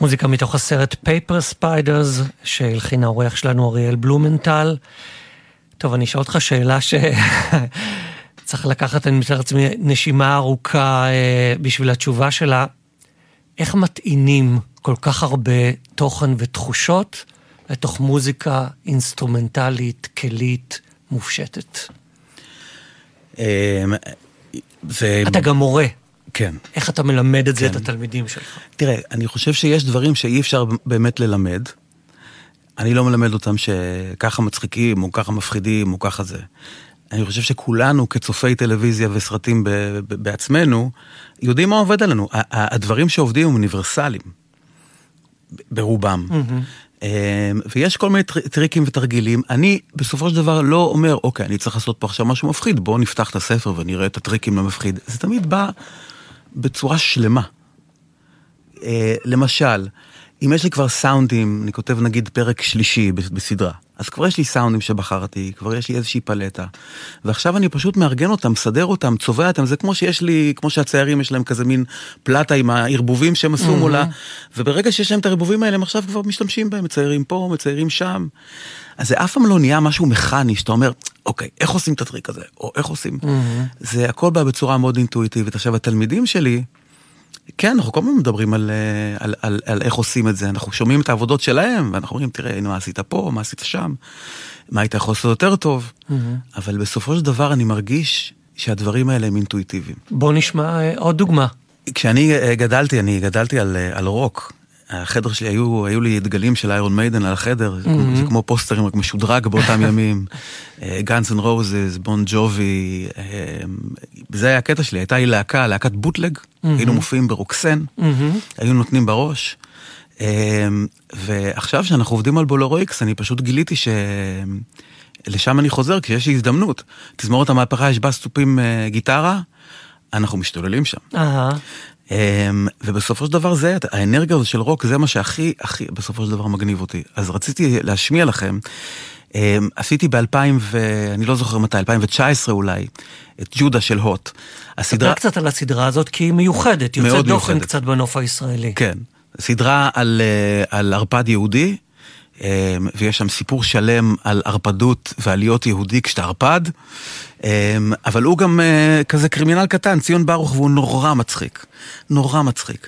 מוזיקה מתוך הסרט פייפר ספיידרס, שהלחין האורח שלנו אריאל בלומנטל. טוב, אני אשאל אותך שאלה שצריך לקחת, אני מתאר לעצמי, נשימה ארוכה בשביל התשובה שלה. איך מטעינים כל כך הרבה תוכן ותחושות לתוך מוזיקה אינסטרומנטלית, כלית, מופשטת? אתה גם מורה. כן. איך אתה מלמד את זה את התלמידים שלך? תראה, אני חושב שיש דברים שאי אפשר באמת ללמד. אני לא מלמד אותם שככה מצחיקים, או ככה מפחידים, או ככה זה. אני חושב שכולנו, כצופי טלוויזיה וסרטים בעצמנו, יודעים מה עובד עלינו. הדברים שעובדים הם אוניברסליים, ברובם. ויש כל מיני טריקים ותרגילים. אני בסופו של דבר לא אומר, אוקיי, אני צריך לעשות פה עכשיו משהו מפחיד, בואו נפתח את הספר ונראה את הטריקים למפחיד. זה תמיד בא בצורה שלמה. למשל, אם יש לי כבר סאונדים, אני כותב נגיד פרק שלישי בסדרה, אז כבר יש לי סאונדים שבחרתי, כבר יש לי איזושהי פלטה, ועכשיו אני פשוט מארגן אותם, מסדר אותם, צובע אותם, זה כמו שיש לי, כמו שהציירים יש להם כזה מין פלטה עם הערבובים שהם עשו מולה, וברגע שיש להם את הערבובים האלה, הם עכשיו כבר משתמשים בהם, מציירים פה, מציירים שם, אז זה אף פעם לא נהיה משהו מכני, שאתה אומר, אוקיי, איך עושים את הטריק הזה, או איך עושים, זה הכל בא בצורה מאוד אינטואיטיבית. עכשיו, התלמידים שלי, כן, אנחנו כל הזמן מדברים על איך עושים את זה, אנחנו שומעים את העבודות שלהם, ואנחנו אומרים, תראה, מה עשית פה, מה עשית שם, מה היית יכול לעשות יותר טוב, אבל בסופו של דבר אני מרגיש שהדברים האלה הם אינטואיטיביים. בוא נשמע עוד דוגמה. כשאני גדלתי על רוק, החדר שלי היו לי דגלים של איירון מיידן על החדר, זה כמו פוסטרים רק משודרג באותם ימים, גאנס אנד רוזס, בון ג'ובי, זה היה הקטע שלי, הייתה לי להקת בוטלג, היינו מופיעים ברוקסן, היו נותנים בראש, ועכשיו שאנחנו עובדים על בולרואיקס, אני פשוט גיליתי שלשם אני חוזר, כשיש לי הזדמנות, תזמורת המהפכה יש בה סטופים גיטרה, אנחנו משתוללים שם. ובסופו של דבר זה, האנרגיה הזו של רוק, זה מה שהכי, בסופו של דבר מגניב אותי. אז רציתי להשמיע לכם, עשיתי אני לא זוכר מתי, 2019 אולי, את ג'ודה של הוט. סדרה קצת על הסדרה הזאת, כי היא מיוחדת, יוצאת דופן קצת בנוף הישראלי. כן, סדרה על ערפד יהודי, ויש שם סיפור שלם על ערפדות ועליות יהודי כשאתה ערפד, אבל הוא גם כזה קרימינל קטן, ציון ברוך, והוא נורא מצחיק, נורא מצחיק.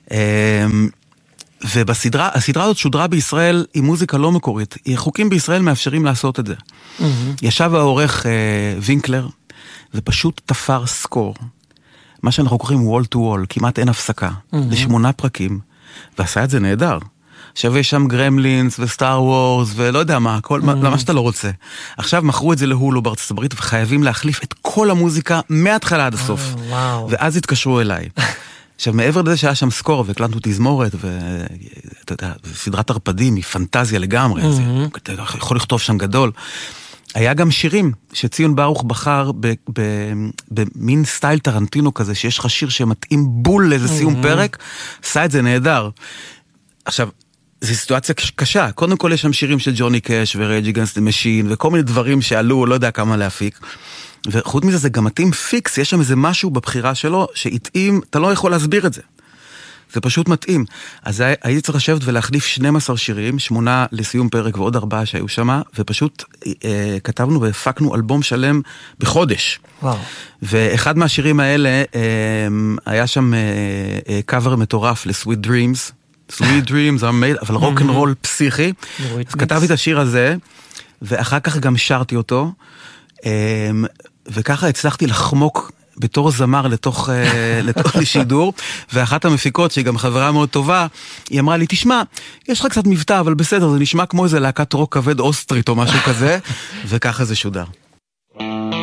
ובסדרה, הסדרה הזאת שודרה בישראל עם מוזיקה לא מקורית, חוקים בישראל מאפשרים לעשות את זה. ישב העורך וינקלר, ופשוט תפר סקור, מה שאנחנו קוראים wall to wall, כמעט אין הפסקה, ל8 פרקים, ועשה את זה נהדר. עכשיו יש שם גרמלינס וסטאר וורס ולא יודע מה, למה שאתה לא רוצה. עכשיו מכרו את זה להולו בארצות הברית וחייבים להחליף את כל המוזיקה מההתחלה עד הסוף. ואז התקשרו אליי. עכשיו מעבר לזה שהיה שם סקור והקלטנו תזמורת ואתה יודע, סדרת ערפדים היא פנטזיה לגמרי, אתה יכול לכתוב שם גדול. היה גם שירים שציון ברוך בחר במין סטייל טרנטינו כזה, שיש לך שיר שמתאים בול לאיזה סיום פרק, עשה את זה נהדר. עכשיו, זו סיטואציה קשה. קודם כל יש שם שירים של ג'וני קאש ורייג' אגיינסט דה משין, וכל מיני דברים שעלו, לא יודע כמה להפיק. וחוץ מזה זה גם מתאים פיקס, יש שם איזה משהו בבחירה שלו, שהתאים, אתה לא יכול להסביר את זה. זה פשוט מתאים. אז הייתי צריך לשבת ולהחליף 12 שירים, 8 לסיום פרק ועוד 4 שהיו שם, ופשוט כתבנו והפקנו אלבום שלם בחודש. וואו. ואחד מהשירים האלה, היה שם קאבר מטורף ל-Sweet Dreams, Sweet Dreams are made, אבל רוק אנד רול פסיכי. אז כתבתי את השיר הזה, ואחר כך גם שרתי אותו, וככה הצלחתי לחמוק בתור זמר לתוך לשידור, ואחת המפיקות, שהיא גם חברה מאוד טובה, היא אמרה לי, תשמע, יש לך קצת מבטא, אבל בסדר, זה נשמע כמו איזה להקת רוק כבד אוסטרית או משהו כזה, וככה זה שודר.